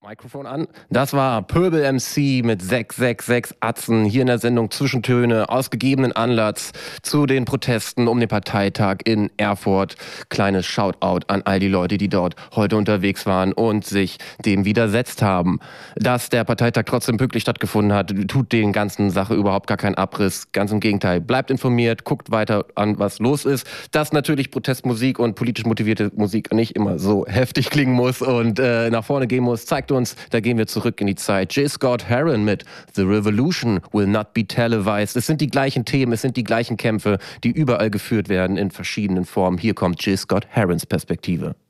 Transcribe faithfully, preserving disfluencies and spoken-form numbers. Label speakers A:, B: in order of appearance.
A: Mikrofon an. Das war Pöbel M C mit sechs sechs sechs Atzen hier in der Sendung Zwischentöne aus gegebenen Anlass zu den Protesten um den Parteitag in Erfurt. Kleines Shoutout an all die Leute, die dort heute unterwegs waren und sich dem widersetzt haben. Dass der Parteitag trotzdem pünktlich stattgefunden hat, tut den ganzen Sache überhaupt gar keinen Abriss. Ganz im Gegenteil, bleibt informiert, guckt weiter an, was los ist. Dass natürlich Protestmusik und politisch motivierte Musik nicht immer so heftig klingen muss und äh, nach vorne gehen muss, zeigt uns, da gehen wir zurück in die Zeit. J. Scott Heron mit The Revolution Will Not Be Televised. Es sind die gleichen Themen, es sind die gleichen Kämpfe, die überall geführt werden in verschiedenen Formen. Hier kommt J. Scott Herons Perspektive.